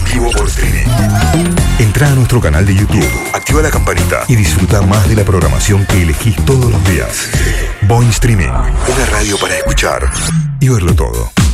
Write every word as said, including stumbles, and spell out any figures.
vivo por streaming. Entra a nuestro canal de YouTube, activa la campanita y disfruta más de la programación que elegís todos los días. Boing Streaming, una radio para escuchar y verlo todo.